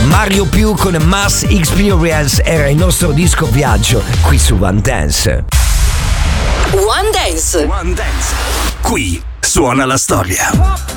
Mario Più con Mass Experience era il nostro disco viaggio qui su One Dance. One Dance. One Dance. Qui suona la storia.